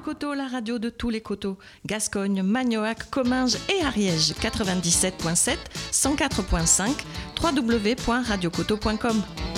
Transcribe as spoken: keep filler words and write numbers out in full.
Coteau, la radio de tous les coteaux. Gascogne, Magnoac, Comminges et Ariège. quatre-vingt-dix-sept virgule sept, cent quatre virgule cinq, w w w point radio coteau point com.